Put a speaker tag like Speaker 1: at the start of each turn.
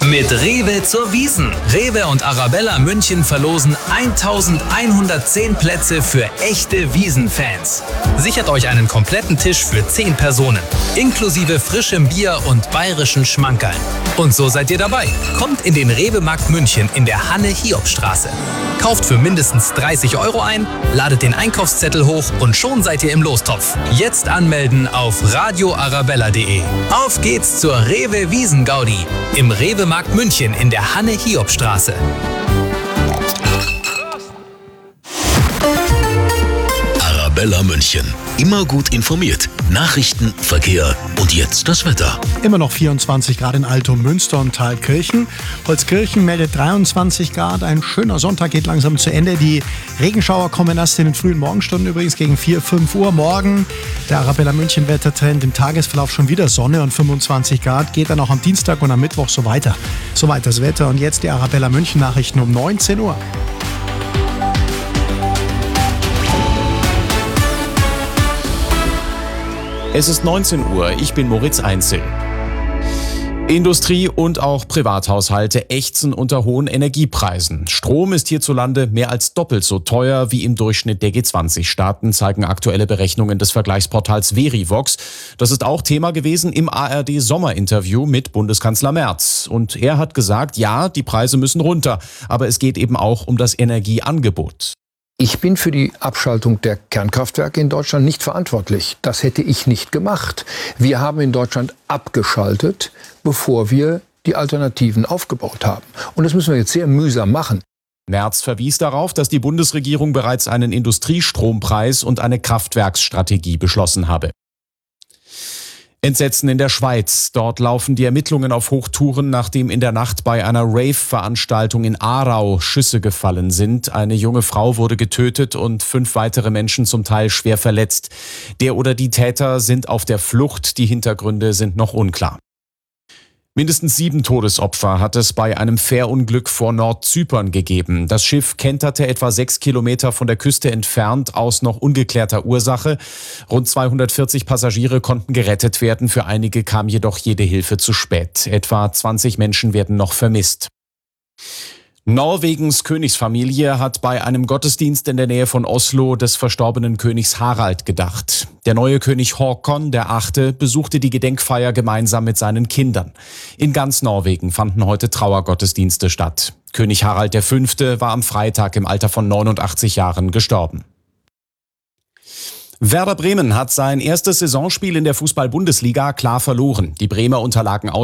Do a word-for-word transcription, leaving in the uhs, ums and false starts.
Speaker 1: Mit Rewe zur Wiesn. Rewe und Arabella München verlosen eintausendeinhundertzehn Plätze für echte Wiesn-Fans. Sichert euch einen kompletten Tisch für zehn Personen, inklusive frischem Bier und bayerischen Schmankerln. Und so seid ihr dabei. Kommt in den Rewe-Markt München in der Hanne-Hiob-Straße. Kauft für mindestens dreißig Euro ein, ladet den Einkaufszettel hoch und schon seid ihr im Lostopf. Jetzt anmelden auf radio arabella punkt de. Auf geht's zur Rewe Wiesn-Gaudi im Rewe-Markt München in der Hanne-Hiob-Straße.
Speaker 2: Arabella München. Immer gut informiert. Nachrichten, Verkehr und jetzt das Wetter.
Speaker 3: Immer noch vierundzwanzig Grad in Altum, Münster und Thalkirchen. Holzkirchen meldet dreiundzwanzig Grad. Ein schöner Sonntag geht langsam zu Ende. Die Regenschauer kommen erst in den frühen Morgenstunden, übrigens gegen vier, fünf Uhr. Morgen der Arabella München Wettertrend, im Tagesverlauf schon wieder Sonne und fünfundzwanzig Grad. Geht dann auch am Dienstag und am Mittwoch so weiter. Soweit das Wetter und jetzt die Arabella München Nachrichten um neunzehn Uhr.
Speaker 4: Es ist neunzehn Uhr, ich bin Moritz Einzel. Industrie und auch Privathaushalte ächzen unter hohen Energiepreisen. Strom ist hierzulande mehr als doppelt so teuer wie im Durchschnitt der G zwanzig Staaten, zeigen aktuelle Berechnungen des Vergleichsportals Verivox. Das ist auch Thema gewesen im A R D-Sommerinterview mit Bundeskanzler Merz. Und er hat gesagt, ja, die Preise müssen runter, aber es geht eben auch um das Energieangebot.
Speaker 5: Ich bin für die Abschaltung der Kernkraftwerke in Deutschland nicht verantwortlich. Das hätte ich nicht gemacht. Wir haben in Deutschland abgeschaltet, bevor wir die Alternativen aufgebaut haben. Und das müssen wir jetzt sehr mühsam machen.
Speaker 4: Merz verwies darauf, dass die Bundesregierung bereits einen Industriestrompreis und eine Kraftwerksstrategie beschlossen habe. Entsetzen in der Schweiz. Dort laufen die Ermittlungen auf Hochtouren, nachdem in der Nacht bei einer Rave-Veranstaltung in Aarau Schüsse gefallen sind. Eine junge Frau wurde getötet und fünf weitere Menschen zum Teil schwer verletzt. Der oder die Täter sind auf der Flucht. Die Hintergründe sind noch unklar. Mindestens sieben Todesopfer hat es bei einem Fährunglück vor Nordzypern gegeben. Das Schiff kenterte etwa sechs Kilometer von der Küste entfernt aus noch ungeklärter Ursache. Rund zweihundertvierzig Passagiere konnten gerettet werden. Für einige kam jedoch jede Hilfe zu spät. Etwa zwanzig Menschen werden noch vermisst. Norwegens Königsfamilie hat bei einem Gottesdienst in der Nähe von Oslo des verstorbenen Königs Harald gedacht. Der neue König Håkon der Achte besuchte die Gedenkfeier gemeinsam mit seinen Kindern. In ganz Norwegen fanden heute Trauergottesdienste statt. König Harald der Fünfte war am Freitag im Alter von neunundachtzig Jahren gestorben. Werder Bremen hat sein erstes Saisonspiel in der Fußball-Bundesliga klar verloren. Die Bremer unterlagen